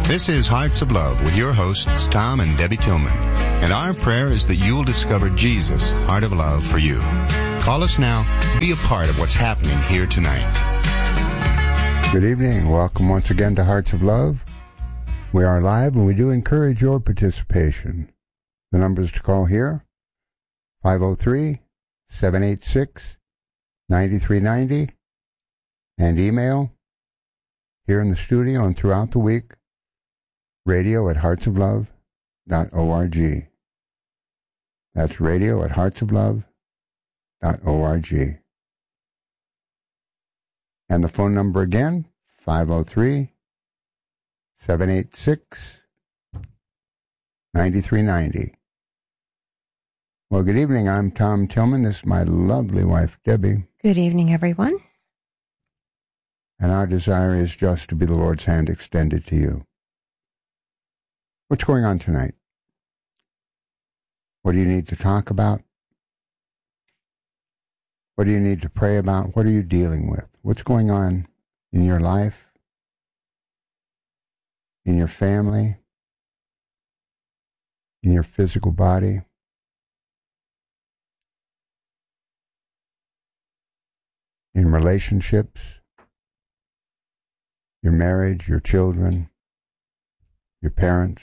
This is Hearts of Love with your hosts, Tom and Debbie Tillman. And our prayer is that you will discover Jesus' heart of love for you. Call us now. Be a part of what's happening here tonight. Good evening. Welcome once again to Hearts of Love. We are live and we do encourage your participation. The numbers to call here, 503-786-9390, and email here in the studio and throughout the week, radio@heartsoflove.org. That's radio@heartsoflove.org. And the phone number again, 503-786-9390. Well, good evening. I'm Tom Tillman. This is my lovely wife, Debbie. Good evening, everyone. And our desire is just to be the Lord's hand extended to you. What's going on tonight? What do you need to talk about? What do you need to pray about? What are you dealing with? What's going on in your life? In your family? In your physical body? In relationships? Your marriage, your children, your parents?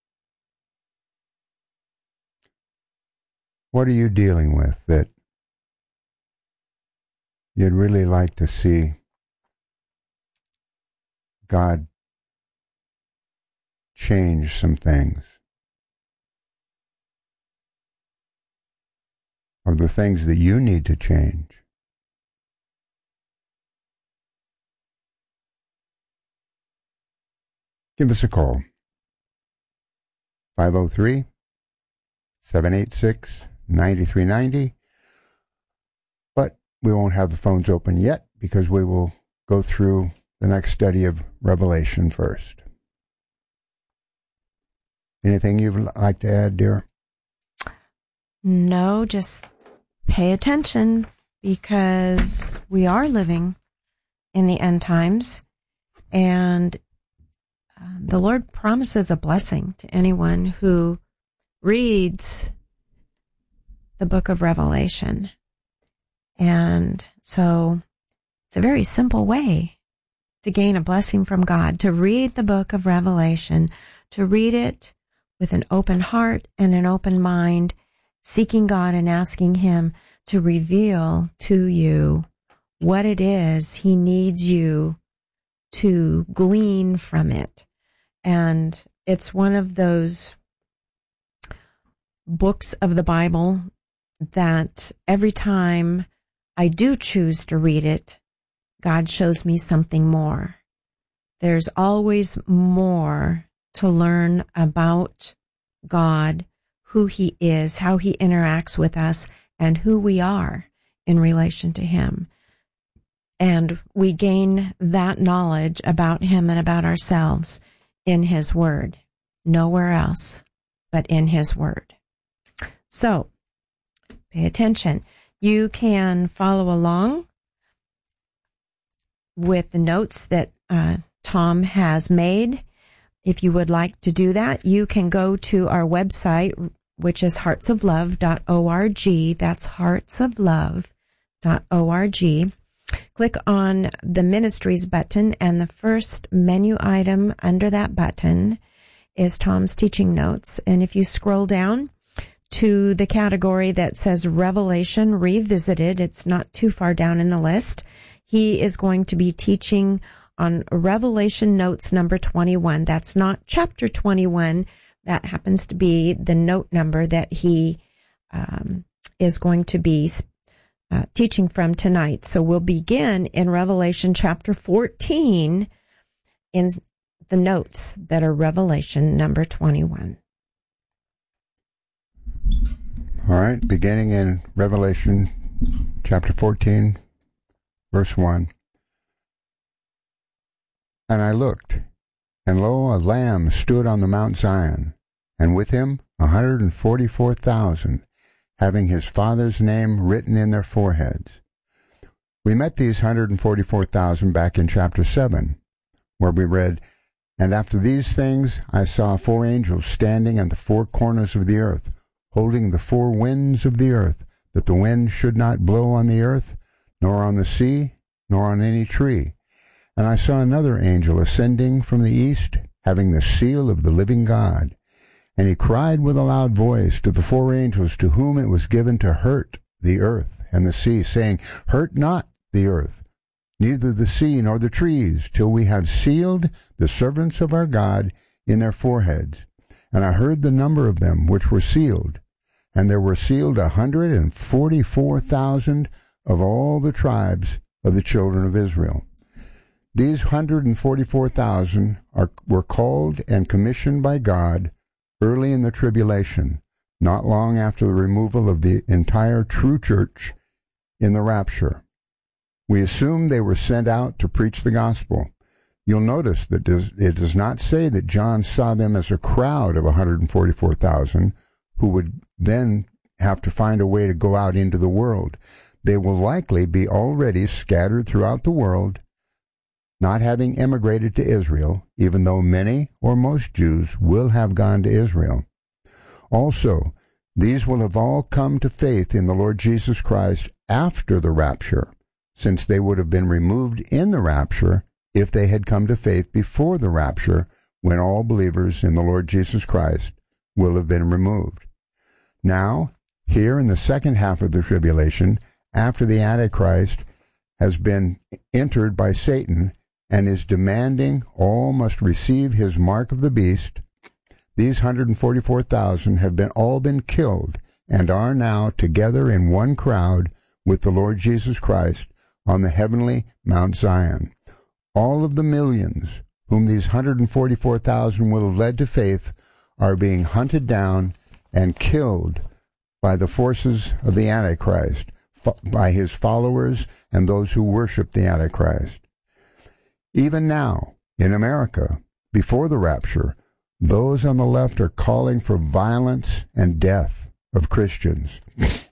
What are you dealing with that you'd really like to see God change some things? Or the things that you need to change? Give us a call. 503-786-9390. But we won't have the phones open yet because we will go through the next study of Revelation first. Anything you'd like to add, dear? No, just pay attention because we are living in the end times, and the Lord promises a blessing to anyone who reads the book of Revelation. And so it's a very simple way to gain a blessing from God, to read the book of Revelation, to read it with an open heart and an open mind, seeking God and asking Him to reveal to you what it is He needs you to glean from it. And it's one of those books of the Bible that every time I do choose to read it, God shows me something more. There's always more to learn about God, who He is, how He interacts with us, and who we are in relation to Him. And we gain that knowledge about Him and about ourselves in His Word. Nowhere else but in His Word. So, pay attention. You can follow along with the notes that Tom has made. If you would like to do that, you can go to our website, which is heartsoflove.org. That's heartsoflove.org. Click on the Ministries button, and the first menu item under that button is Tom's teaching notes. And if you scroll down to the category that says Revelation Revisited, it's not too far down in the list. He is going to be teaching on Revelation Notes number 21. That's not chapter 21. That happens to be the note number that he is going to be teaching from tonight. So we'll begin in Revelation chapter 14 in the notes that are Revelation number 21. All right, beginning in Revelation chapter 14, verse 1. And I looked, and lo, a Lamb stood on the Mount Zion, and with him 144,000, having his Father's name written in their foreheads. We met these 144,000 back in chapter 7, where we read, And after these things I saw 4 angels standing at the 4 corners of the earth, holding the 4 winds of the earth, that the wind should not blow on the earth, nor on the sea, nor on any tree. And I saw another angel ascending from the east, having the seal of the living God. And he cried with a loud voice to the 4 angels to whom it was given to hurt the earth and the sea, saying, Hurt not the earth, neither the sea nor the trees, till we have sealed the servants of our God in their foreheads. And I heard the number of them which were sealed, and there were sealed 144,000 of all the tribes of the children of Israel. These 144,000 were called and commissioned by God early in the tribulation, not long after the removal of the entire true church in the rapture. We assume they were sent out to preach the gospel. You'll notice that it does not say that John saw them as a crowd of 144,000 who would then have to find a way to go out into the world. They will likely be already scattered throughout the world, not having emigrated to Israel, even though many or most Jews will have gone to Israel. Also, these will have all come to faith in the Lord Jesus Christ after the rapture, since they would have been removed in the rapture if they had come to faith before the rapture, when all believers in the Lord Jesus Christ will have been removed. Now, here in the second half of the tribulation, after the Antichrist has been entered by Satan and is demanding all must receive his mark of the beast, these 144,000 have all been killed and are now together in one crowd with the Lord Jesus Christ on the heavenly Mount Zion. All of the millions whom these 144,000 will have led to faith are being hunted down and killed by the forces of the Antichrist, by his followers and those who worship the Antichrist. Even now, in America, before the rapture, those on the left are calling for violence and death of Christians.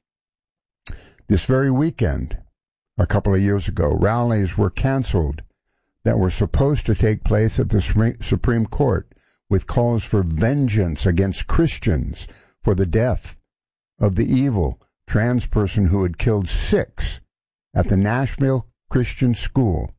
This very weekend, a couple of years ago, rallies were canceled that were supposed to take place at the Supreme Court with calls for vengeance against Christians for the death of the evil trans person who had killed 6 at the Nashville Christian School.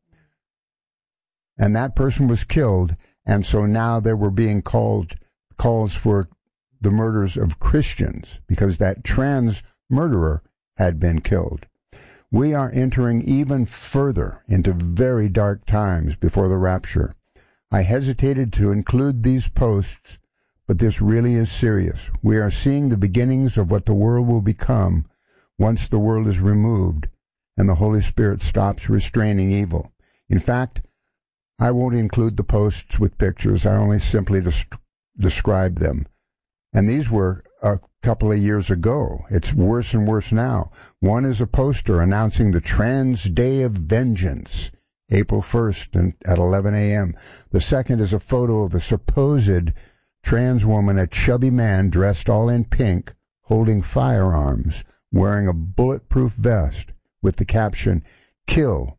And that person was killed, and so now there were being calls for the murders of Christians because that trans murderer had been killed. We are entering even further into very dark times before the rapture. I hesitated to include these posts, but this really is serious. We are seeing the beginnings of what the world will become once the world is removed and the Holy Spirit stops restraining evil. In fact, I won't include the posts with pictures. I only simply describe them. And these were a couple of years ago. It's worse and worse now. One is a poster announcing the Trans Day of Vengeance, April 1st at 11 a.m. The second is a photo of a supposed trans woman, a chubby man dressed all in pink, holding firearms, wearing a bulletproof vest with the caption, "Kill."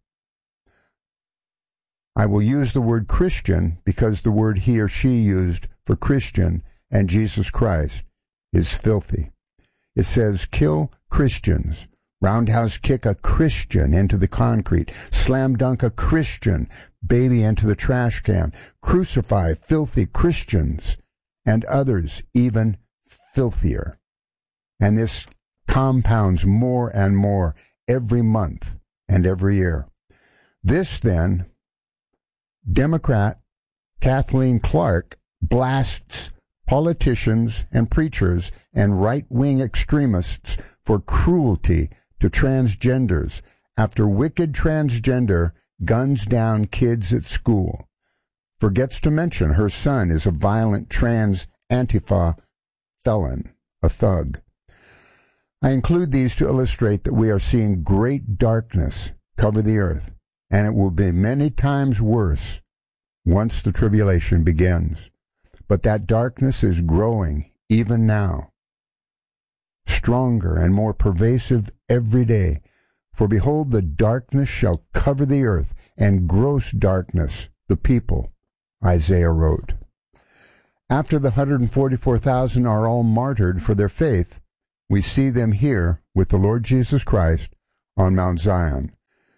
I will use the word Christian because the word he or she used for Christian and Jesus Christ is filthy. It says, kill Christians, roundhouse kick a Christian into the concrete, slam dunk a Christian baby into the trash can, crucify filthy Christians, and others even filthier. And this compounds more and more every month and every year. This then, Democrat Kathleen Clark blasts politicians and preachers and right-wing extremists for cruelty to transgenders after wicked transgender guns down kids at school. Forgets to mention her son is a violent trans Antifa felon, a thug. I include these to illustrate that we are seeing great darkness cover the earth, and it will be many times worse once the tribulation begins. But that darkness is growing even now, stronger and more pervasive every day. For behold, the darkness shall cover the earth, and gross darkness the people Isaiah wrote. After the 144,000 are all martyred for their faith, we see them here with the Lord Jesus Christ on Mount Zion.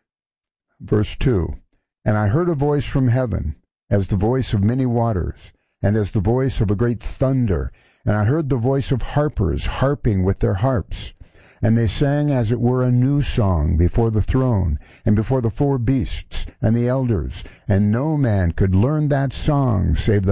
Verse 2, And I heard a voice from heaven, as the voice of many waters, and as the voice of a great thunder, and I heard the voice of harpers harping with their harps. And they sang as it were a new song before the throne, and before the four beasts and the elders. And no man could learn that song save the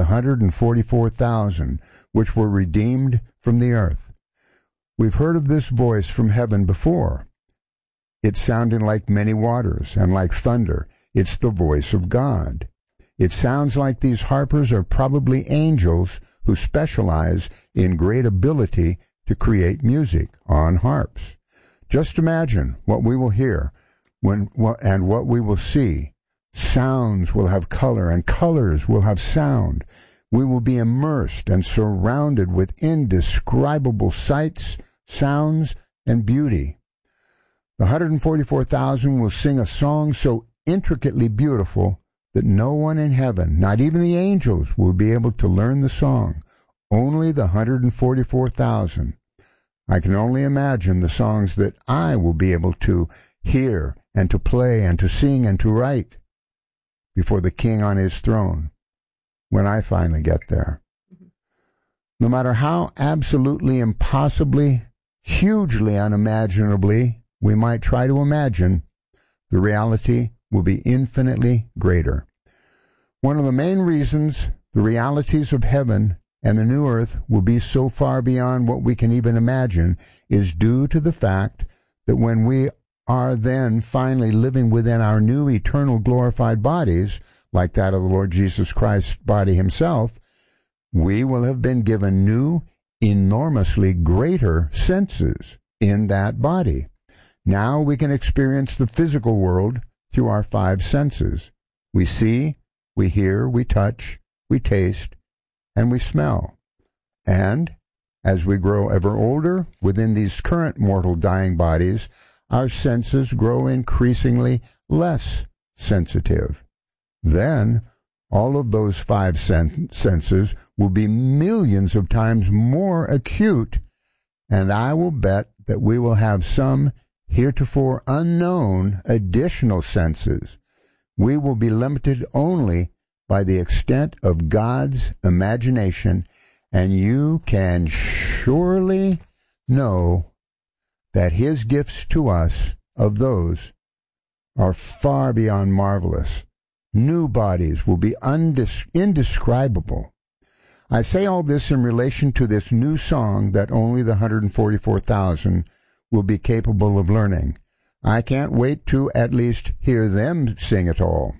144,000, which were redeemed from the earth. We've heard of this voice from heaven before. It's sounding like many waters and like thunder. It's the voice of God. It sounds like these harpers are probably angels who specialize in great ability to create music on harps. Just imagine what we will hear and what we will see. Sounds will have color, and colors will have sound. We will be immersed and surrounded with indescribable sights, sounds, and beauty. The 144,000 will sing a song so intricately beautiful that no one in heaven, not even the angels, will be able to learn the song. Only the 144,000. I can only imagine the songs that I will be able to hear and to play and to sing and to write before the King on his throne when I finally get there. No matter how absolutely impossibly, hugely unimaginably we might try to imagine, the reality will be infinitely greater. One of the main reasons the realities of heaven and the new earth will be so far beyond what we can even imagine is due to the fact that when we are then finally living within our new eternal glorified bodies, like that of the Lord Jesus Christ's body himself, we will have been given new, enormously greater senses in that body. Now we can experience the physical world through our five senses. We see, we hear, we touch, we taste, and we smell. And as we grow ever older within these current mortal dying bodies, our senses grow increasingly less sensitive. Then all of those five senses will be millions of times more acute, and I will bet that we will have some heretofore unknown additional senses. We will be limited only by the extent of God's imagination, and you can surely know that his gifts to us of those are far beyond marvelous. New bodies will be indescribable. I say all this in relation to this new song that only the 144,000 will be capable of learning. I can't wait to at least hear them sing it all.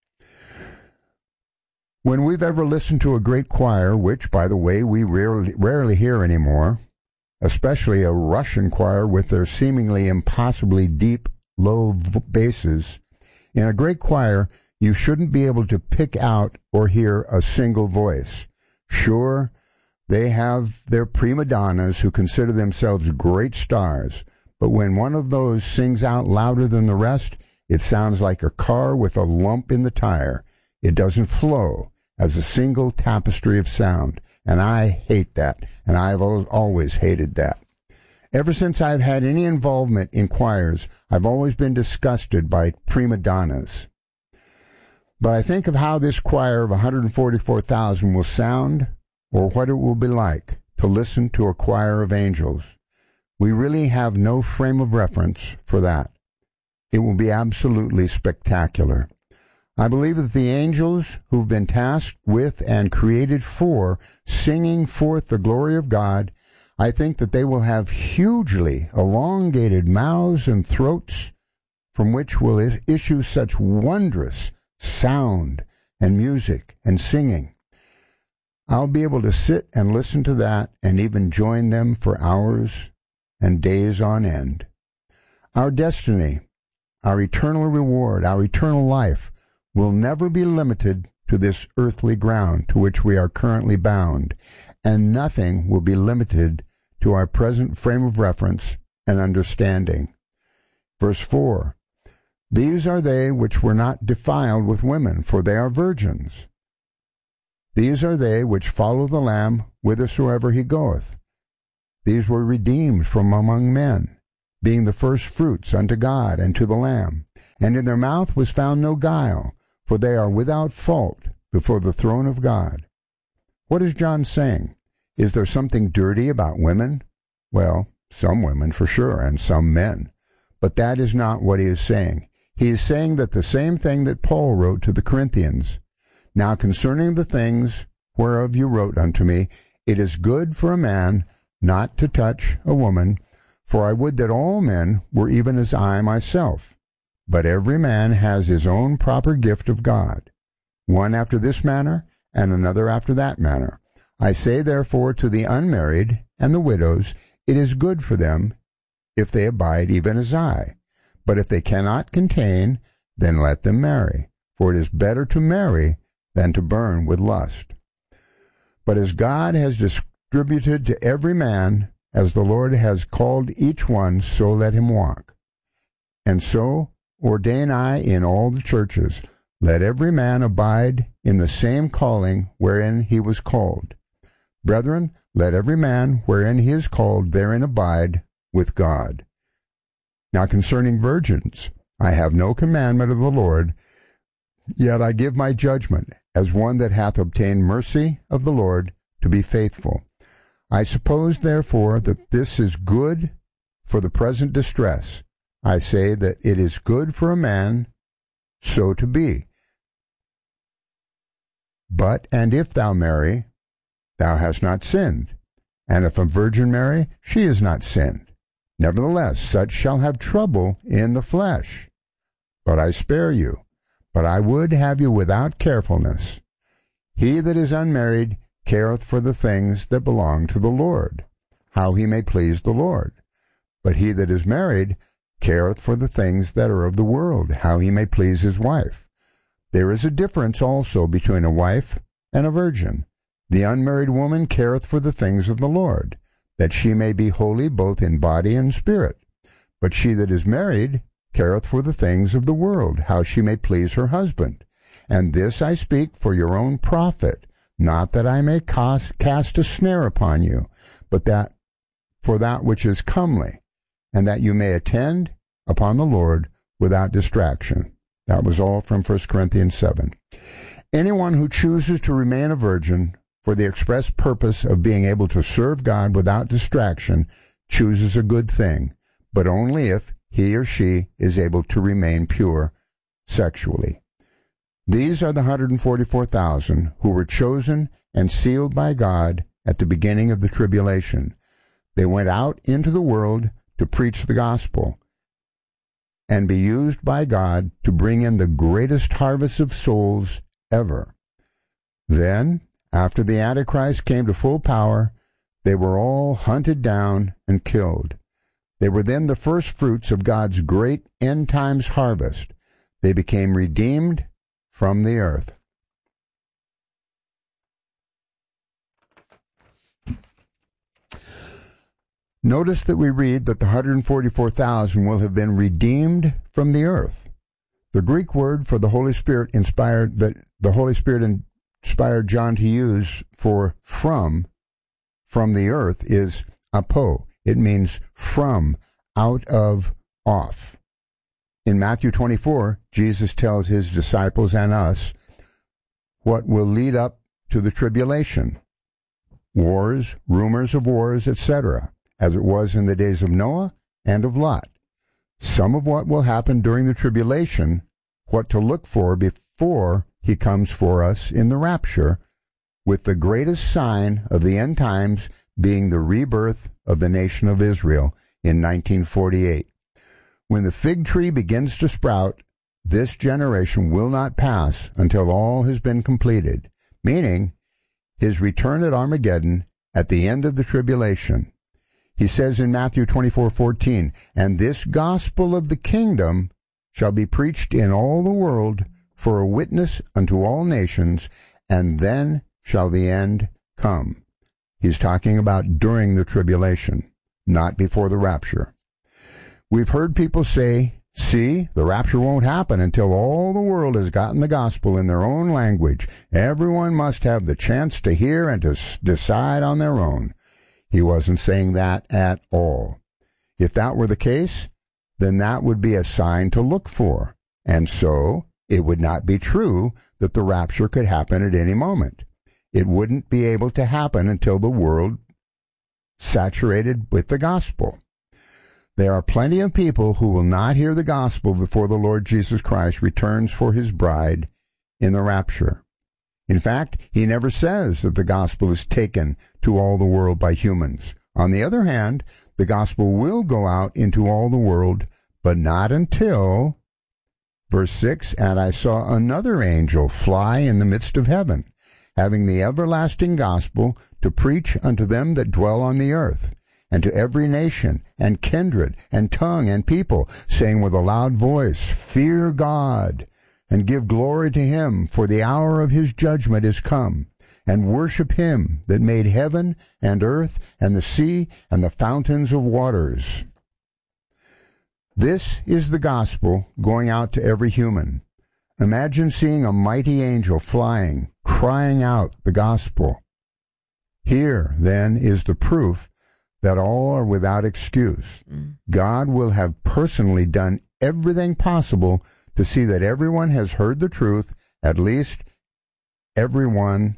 When we've ever listened to a great choir, which, by the way, we rarely hear anymore, especially a Russian choir with their seemingly impossibly deep, low basses, in a great choir, you shouldn't be able to pick out or hear a single voice. Sure, they have their prima donnas who consider themselves great stars, but when one of those sings out louder than the rest, it sounds like a car with a lump in the tire. It doesn't flow as a single tapestry of sound, and I hate that, and I've always hated that. Ever since I've had any involvement in choirs, I've always been disgusted by prima donnas. But I think of how this choir of 144,000 will sound, or what it will be like to listen to a choir of angels. We really have no frame of reference for that. It will be absolutely spectacular. I believe that the angels who've been tasked with and created for singing forth the glory of God, I think that they will have hugely elongated mouths and throats from which will issue such wondrous sound and music and singing. I'll be able to sit and listen to that and even join them for hours and days on end. Our destiny, our eternal reward, our eternal life will never be limited to this earthly ground to which we are currently bound, and nothing will be limited to our present frame of reference and understanding. Verse 4, These are they which were not defiled with women, for they are virgins. These are they which follow the Lamb whithersoever he goeth. These were redeemed from among men, being the first fruits unto God and to the Lamb. And in their mouth was found no guile, for they are without fault before the throne of God. What is John saying? Is there something dirty about women? Well, some women for sure, and some men. But that is not what he is saying. He is saying that the same thing that Paul wrote to the Corinthians. Now concerning the things whereof you wrote unto me, it is good for a man not to touch a woman, for I would that all men were even as I myself. But every man has his own proper gift of God, one after this manner, and another after that manner. I say therefore to the unmarried and the widows, it is good for them if they abide even as I. But if they cannot contain, then let them marry, for it is better to marry than to burn with lust. But as God has distributed to every man, as the Lord has called each one, so let him walk. And so ordain I in all the churches, let every man abide in the same calling wherein he was called. Brethren, let every man wherein he is called therein abide with God. Now concerning virgins, I have no commandment of the Lord, yet I give my judgment, as one that hath obtained mercy of the Lord, to be faithful. I suppose, therefore, that this is good for the present distress. I say that it is good for a man so to be. But, and if thou marry, thou hast not sinned. And if a virgin marry, she has not sinned. Nevertheless, such shall have trouble in the flesh. But I spare you. But I would have you without carefulness. He that is unmarried careth for the things that belong to the Lord, how he may please the Lord. But he that is married careth for the things that are of the world, how he may please his wife. There is a difference also between a wife and a virgin. The unmarried woman careth for the things of the Lord, that she may be holy both in body and spirit. But she that is married careth for the things of the world, how she may please her husband. And this I speak for your own profit, not that I may cast a snare upon you, but that for that which is comely, and that you may attend upon the Lord without distraction. That was all from 1 Corinthians 7. Anyone who chooses to remain a virgin for the express purpose of being able to serve God without distraction chooses a good thing, but only if he or she is able to remain pure sexually. These are the 144,000 who were chosen and sealed by God at the beginning of the tribulation. They went out into the world to preach the gospel and be used by God to bring in the greatest harvest of souls ever. Then, after the Antichrist came to full power, they were all hunted down and killed. They were then the first fruits of God's great end times harvest. They became redeemed from the earth. Notice that we read that the 144,000 will have been redeemed from the earth. The Greek word for the Holy Spirit inspired John to use for from the earth is apo. It means from, out of, off. In Matthew 24, Jesus tells his disciples and us what will lead up to the tribulation. Wars, rumors of wars, etc., as it was in the days of Noah and of Lot. Some of what will happen during the tribulation, what to look for before he comes for us in the rapture, with the greatest sign of the end times being the rebirth of the nation of Israel in 1948. When the fig tree begins to sprout, this generation will not pass until all has been completed, meaning his return at Armageddon at the end of the tribulation. He says in Matthew 24:14, "And this gospel of the kingdom shall be preached in all the world for a witness unto all nations, and then shall the end come." He's talking about during the tribulation, not before the rapture. We've heard people say See, the rapture won't happen until all the world has gotten the gospel in their own language. Everyone must have the chance to hear and to decide on their own. He wasn't saying that at all. If that were the case, then that would be a sign to look for. And so, it would not be true that the rapture could happen at any moment. It wouldn't be able to happen until the world saturated with the gospel. There are plenty of people who will not hear the gospel before the Lord Jesus Christ returns for his bride in the rapture. In fact, he never says that the gospel is taken to all the world by humans. On the other hand, the gospel will go out into all the world, but not until, verse 6, and I saw another angel fly in the midst of heaven, having the everlasting gospel to preach unto them that dwell on the earth, and to every nation, and kindred, and tongue, and people, saying with a loud voice, Fear God, and give glory to him, for the hour of his judgment is come, and worship him that made heaven, and earth, and the sea, and the fountains of waters. This is the gospel going out to every human. Imagine seeing a mighty angel flying, crying out the gospel. Here, then, is the proof that all are without excuse. God will have personally done everything possible to see that everyone has heard the truth, at least everyone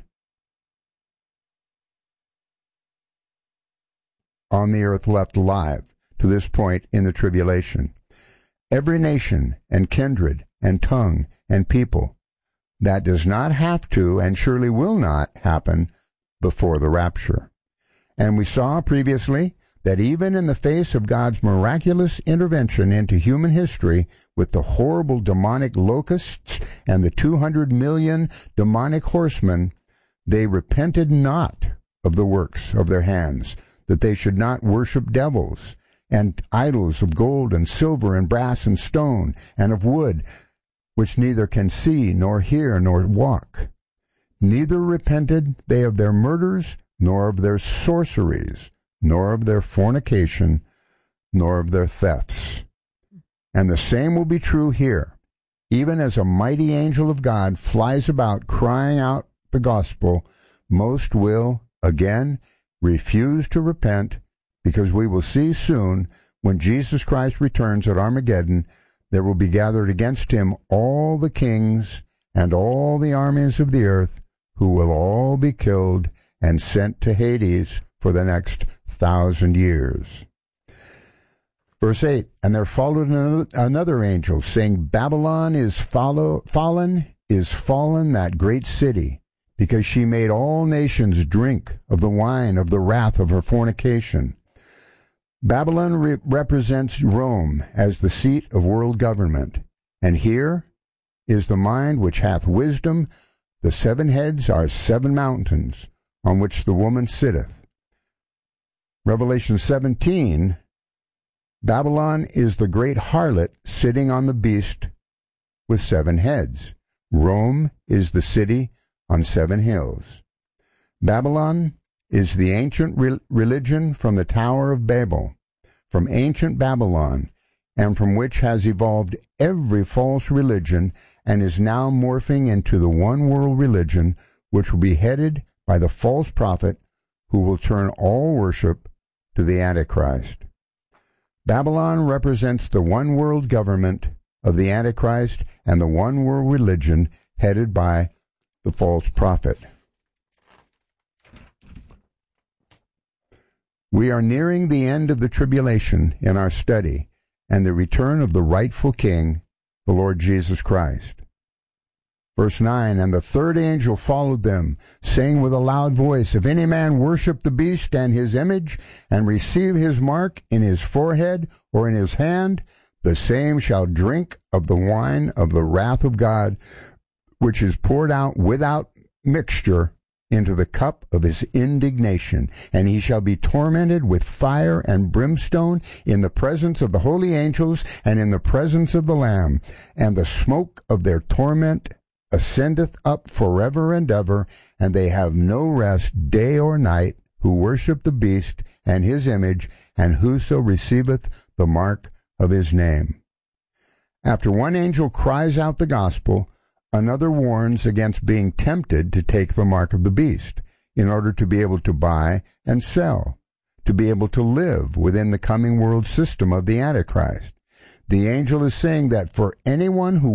on the earth left alive to this point in the tribulation. Every nation and kindred and tongue and people. That does not have to and surely will not happen before the rapture. And we saw previously that even in the face of God's miraculous intervention into human history with the horrible demonic locusts and the 200 million demonic horsemen, they repented not of the works of their hands, that they should not worship devils and idols of gold and silver and brass and stone and of wood, which neither can see nor hear nor walk. Neither repented they of their murders, nor of their sorceries, nor of their fornication, nor of their thefts. And the same will be true here. Even as a mighty angel of God flies about crying out the gospel, most will, again, refuse to repent, because we will see soon, when Jesus Christ returns at Armageddon, there will be gathered against him all the kings and all the armies of the earth, who will all be killed and sent to Hades for the next 1,000 years. Verse 8, and there followed another angel, saying, Babylon is fallen, that great city, because she made all nations drink of the wine of the wrath of her fornication. Babylon represents Rome as the seat of world government, and here is the mind which hath wisdom. The 7 heads are 7 mountains, on which the woman sitteth. Revelation 17, Babylon is the great harlot sitting on the beast with 7 heads. Rome is the city on 7 hills. Babylon is the ancient religion from the Tower of Babel, from ancient Babylon, and from which has evolved every false religion and is now morphing into the one world religion, which will be headed by the false prophet who will turn all worship to the Antichrist. Babylon represents the one world government of the Antichrist and the one world religion headed by the false prophet. We are nearing the end of the tribulation in our study and the return of the rightful King, the Lord Jesus Christ. Verse 9, and the third angel followed them, saying with a loud voice, if any man worship the beast and his image, and receive his mark in his forehead or in his hand, the same shall drink of the wine of the wrath of God, which is poured out without mixture into the cup of his indignation, and he shall be tormented with fire and brimstone in the presence of the holy angels and in the presence of the Lamb, and the smoke of their torment ascendeth up forever and ever, and they have no rest day or night, who worship the beast and his image, and whoso receiveth the mark of his name. After one angel cries out the gospel, another warns against being tempted to take the mark of the beast in order to be able to buy and sell, to be able to live within the coming world system of the Antichrist. The angel is saying that for anyone who